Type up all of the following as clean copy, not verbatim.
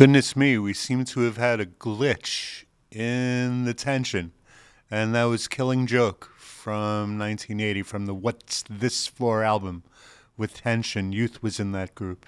Goodness me, we seem to have had a glitch in the tension. And that was Killing Joke from 1980 from the What's This For album with Tension. Youth was in that group.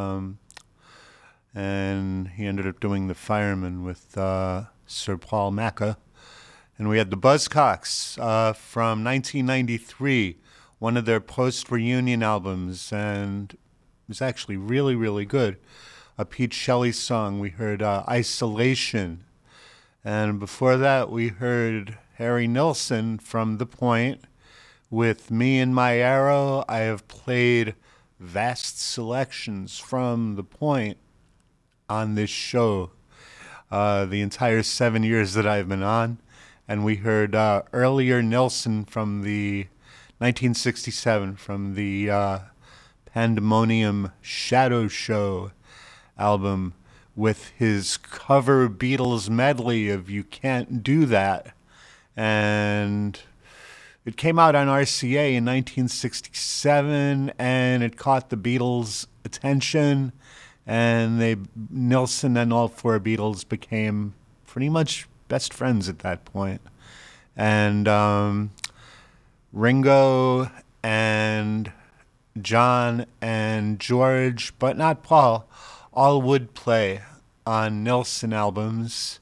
And he ended up doing The Fireman with Sir Paul Macca. And we had the Buzzcocks from 1993, one of their post-reunion albums, and it was actually really, really good. A Pete Shelley song. We heard Isolation. And before that, we heard Harry Nilsson from The Point with Me and My Arrow. I have played vast selections from The Point on this show the entire 7 years that I've been on. And we heard earlier Nilsson from the 1967 from the Pandemonium Shadow Show album with his cover Beatles medley of You Can't Do That. And it came out on RCA in 1967, and it caught the Beatles' attention, and Nilsson and all four Beatles became pretty much best friends at that point. And Ringo and John and George, but not Paul, all would play on Nilsson albums,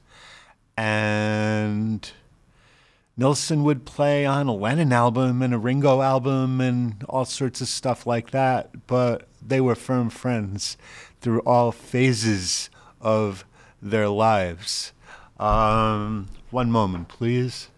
and Nilsson would play on a Lennon album and a Ringo album and all sorts of stuff like that, but they were firm friends through all phases of their lives. One moment, please.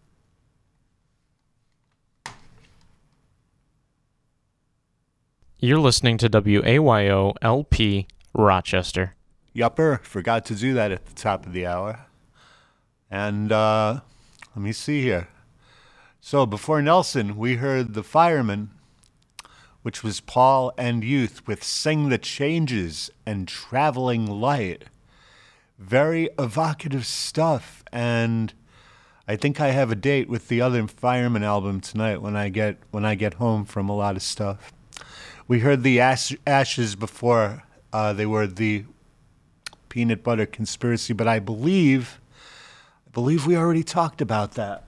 You're listening to WAYO LP Rochester. Yupper, forgot to do that at the top of the hour. And let me see here. So before Nilsson, we heard The Fireman, which was Paul and Youth with Sing the Changes and Traveling Light. Very evocative stuff, and I think I have a date with the other Fireman album tonight when I get home from a lot of stuff. We heard the Ashes before. They were the Peanut Butter Conspiracy, but I believe we already talked about that.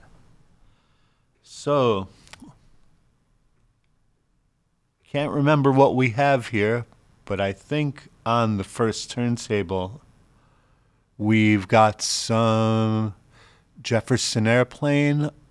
So, can't remember what we have here, but I think on the first turntable, we've got some Jefferson Airplane